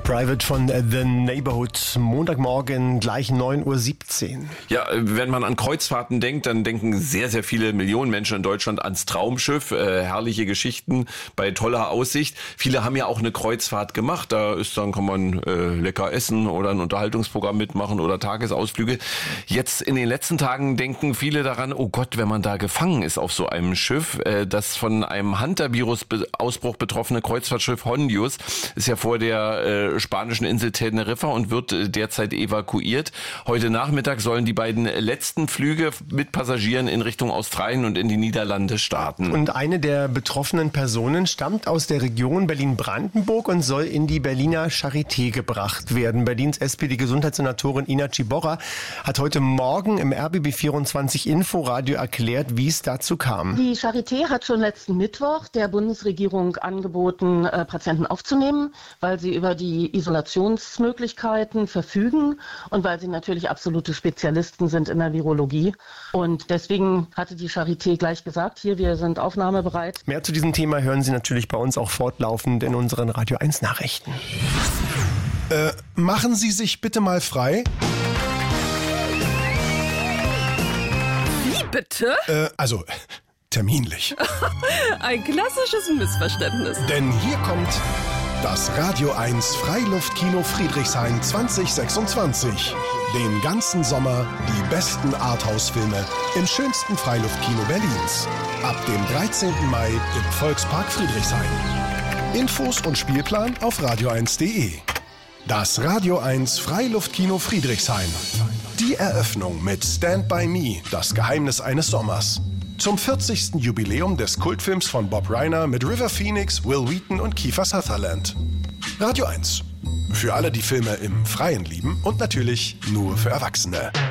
Private von The Neighborhood. Montagmorgen gleich 9:17 Uhr. Ja, wenn man an Kreuzfahrten denkt, dann denken sehr, sehr viele Millionen Menschen in Deutschland ans Traumschiff. Herrliche Geschichten bei toller Aussicht. Viele haben ja auch eine Kreuzfahrt gemacht. Dann kann man lecker essen oder ein Unterhaltungsprogramm mitmachen oder Tagesausflüge. Jetzt in den letzten Tagen denken viele daran, oh Gott, wenn man da gefangen ist auf so einem Schiff. Das von einem Hantavirus-Ausbruch betroffene Kreuzfahrtschiff Hondius ist ja vor der spanischen Insel Teneriffa und wird derzeit evakuiert. Heute Nachmittag sollen die beiden letzten Flüge mit Passagieren in Richtung Australien und in die Niederlande starten. Und eine der betroffenen Personen stammt aus der Region Berlin-Brandenburg und soll in die Berliner Charité gebracht werden. Berlins SPD-Gesundheitssenatorin Ina Ciborra hat heute Morgen im RBB24 Inforadio erklärt, wie es dazu kam. Die Charité hat schon letzten Mittwoch der Bundesregierung angeboten, Patienten aufzunehmen, weil sie über die Isolationsmöglichkeiten verfügen und weil sie natürlich absolute Spezialisten sind in der Virologie. Und deswegen hatte die Charité gleich gesagt, hier, wir sind aufnahmebereit. Mehr zu diesem Thema hören Sie natürlich bei uns auch fortlaufend in unseren Radio 1 Nachrichten. Machen Sie sich bitte mal frei. Wie bitte? Terminlich. Ein klassisches Missverständnis. Denn hier kommt das Radio 1 Freiluftkino Friedrichshain 2026. Den ganzen Sommer die besten Arthouse-Filme im schönsten Freiluftkino Berlins. Ab dem 13. Mai im Volkspark Friedrichshain. Infos und Spielplan auf radio1.de. Das Radio 1 Freiluftkino Friedrichshain. Die Eröffnung mit Stand By Me, das Geheimnis eines Sommers. Zum 40. Jubiläum des Kultfilms von Bob Reiner mit River Phoenix, Will Wheaton und Kiefer Sutherland. Radio 1. Für alle, die Filme im Freien lieben und natürlich nur für Erwachsene.